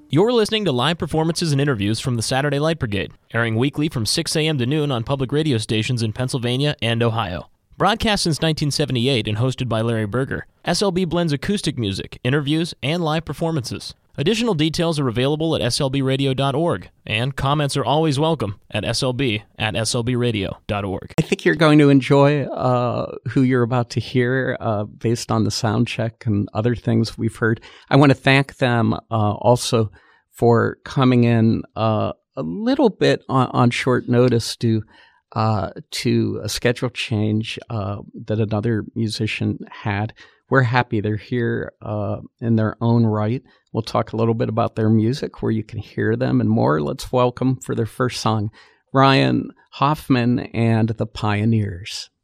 You're listening to live performances and interviews from the Saturday Light Brigade, airing weekly from 6 a.m. to noon on public radio stations in Pennsylvania and Ohio. Broadcast since 1978 and hosted by Larry Berger, SLB blends acoustic music, interviews, and live performances. Additional details are available at slbradio.org, and comments are always welcome at slb@slbradio.org. I think you're going to enjoy who you're about to hear based on the sound check and other things we've heard. I want to thank them also for coming in a little bit on short notice to a schedule change that another musician had. We're happy they're here in their own right. We'll talk a little bit about their music, where you can hear them and more. Let's welcome for their first song, Ryan Hoffman and the Pioneers.